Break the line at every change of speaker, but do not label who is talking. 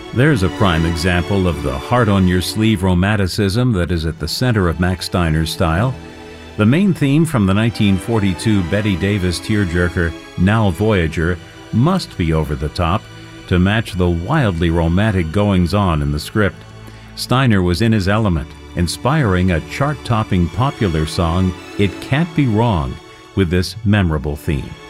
There's a prime example of the heart-on-your-sleeve romanticism that is at the center of Max Steiner's style. The main theme from the 1942 Betty Davis tearjerker, Now Voyager, must be over the top to match the wildly romantic goings-on in the script. Steiner was in his element, inspiring a chart-topping popular song, It Can't Be Wrong, with this memorable theme.